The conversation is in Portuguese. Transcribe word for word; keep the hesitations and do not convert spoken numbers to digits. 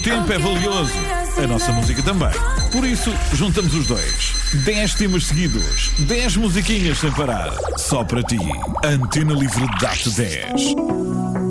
Tempo é valioso, a nossa música também. Por isso, juntamos os dois. dez temas seguidos, dez musiquinhas sem parar. Só para ti. Antena Livre dá-te dez.